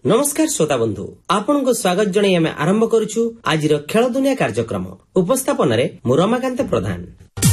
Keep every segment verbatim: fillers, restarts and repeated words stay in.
नमस्कार श्रोता बंधु आपण को स्वागत जणाई आमे आरंभ करूछु आज खेल दुनिया कार्यक्रम उपस्थापन रे मु रमाकांत प्रधान।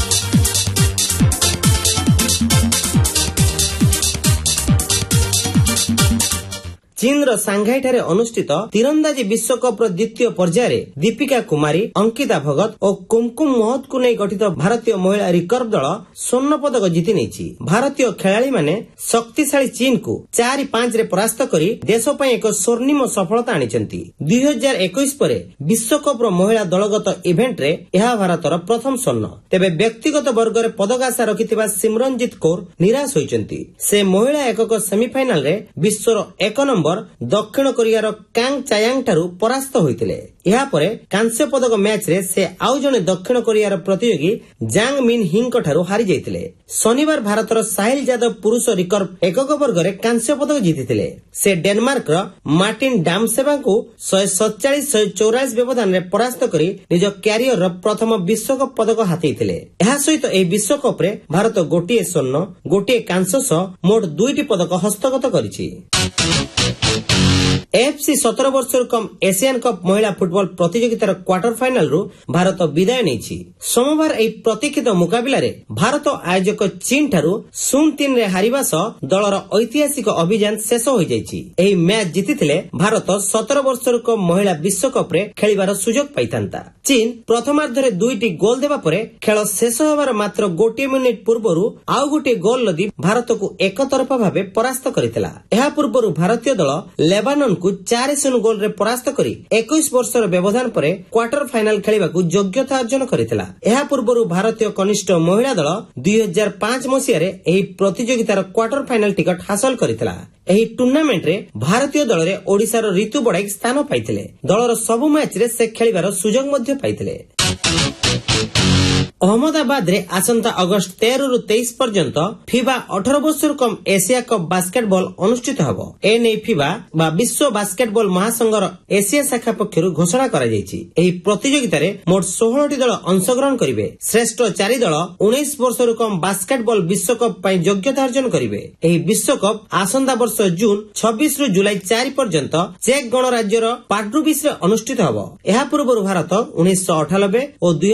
चीन रो सांघाई ठारे अनुष्ठित तीरंदाजी विश्वकप रो द्वितीय पर्याय दीपिका कुमारी, अंकिता भगत और कुमकुम महत को नहीं गठित भारतीय महिला रिकर्व दल स्वर्ण पदक जीति नेछि। भारतीय खेलाड़ी माने शक्तिशाली चीन को चार पांच रे परास्त करी देश पई एक स्वर्णिम सफलता आनिचंती। दुई हजार इक्कीस परे विश्वकप रो महिला दलगत इवेंट रे यह भारतर प्रथम स्वर्ण। तेबे व्यक्तिगत वर्ग रे पदक आशा रखिथिबा सिमरनजीत कौर निराश होइचंती। से महिला एकक सेमीफाइनल रे विश्वर एक नंबर दक्षिण कोरिया रो कांग चायांग ठारू परास्त होइतिले। यहा परे कांस्य पदक मैच रे से आउ जने दक्षिण कोरिया रो प्रतियोगी जांग मिन हिंग ठारू हारि जाइतिले। शनिवार भारतर साहिल यादव पुरुष रिकर्व एकक वर्ग रे कांस्य पदक जीतिथिले। से डेनमार्क रो मार्टिन डामसेवा को एक सौ सैंतालीस एक सौ चौवालीस व्यवधान रे परास्त करी निज क्यारियर रो प्रथम विश्वकप पदक हातेइथिले। एहा सहित एही विश्वकप रे भारत गोटिए स्वर्ण गोटिए कांस्य सह मोट दुईटी पदक हस्तगत करिछि। एफसी सत्रह वर्ष कम एशियन कप महिला फुटबॉल प्रतियोगितार क्वार्टर फाइनल रु भारत विदाय नेछि। सोमवार एही प्रतीक्षित मुकाबिला रे भारत आयोजक चीन ठारू शून्य तीन रे हारिबा सह दलर ऐतिहासिक अभियान शेष होई जाइछि। एही मैच जीतिथिले भारत सत्रह वर्ष कम महिला विश्वकप रे खेलिबार सुजोग पाइतांता। चीन प्रथमार्ध रे दुईटी गोल देबा परे खेल शेष होबार मात्र गोटे मिनिट पूर्वरु आउ गोटे गोल लदी भारत को एकतरफा भाबे परास्त करितला। एहा पूर्वरु भारतीय दल लेबानन को चार शून्य गोल रे परास्त करी इक्कीस वर्षर व्यवधान परे क्वार्टर फाइनल खेलिबाकू योग्यता अर्जन करितला। एहा पूर्वरु भारतीय कनिष्ठ महिला दल दुई हजार पांच मसीह रे एही प्रतियोगितार क्वार्टर फाइनल टिकट हासिल करितला। एही टूर्नामेंट रे भारतीय दल रे ओडिशार ऋतु बड़ाई स्थान पाइथिले। दलर सब मैच रे से खेलिबार सुजोग मध्य पाइथिले। अहमदाबाद रे आसंता अगस्त तेरह रु तेईस पर्यंत फिबा अठारह वर्ष कम एशिया कप बास्केटबॉल अनुष्ठित हबो। एने फिबा बा विश्व बास्केटबॉल महासंघर एशिया शाखा पक्षरु घोषणा करा जायछि। एही प्रतियोगिता रे मोट सोलह टी दल अंशग्रहण करिवे। श्रेष्ठ चारि दल उन्नीस वर्ष कम बास्केटबॉल विश्वकप पई योग्यता अर्जन करिवे। एही विश्वकप आसंता वर्ष जून छब्बीस रु जुलाई चार पर्यंत चेक गणराज्यर पार्डुबिस रे अनुष्ठित हबो। एहा पूर्वरु भारत उन्नीस अठानबे और